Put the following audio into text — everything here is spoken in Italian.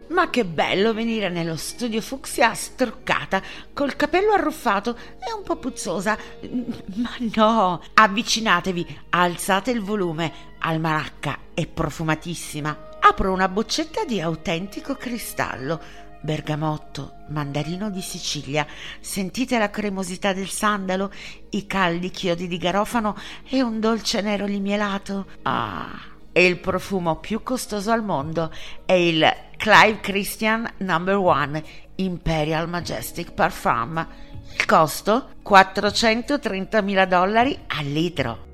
Ma che bello venire nello studio fucsia struccata, col capello arruffato e un po' puzzosa. Ma no, avvicinatevi, alzate il volume, Almanacca è profumatissima. Apro una boccetta di autentico cristallo, bergamotto, mandarino di Sicilia. Sentite la cremosità del sandalo, i caldi chiodi di garofano e un dolce nero limielato. Ah! E il profumo più costoso al mondo è il Clive Christian No. 1 Imperial Majestic Parfum. Il costo? $430.000 al litro.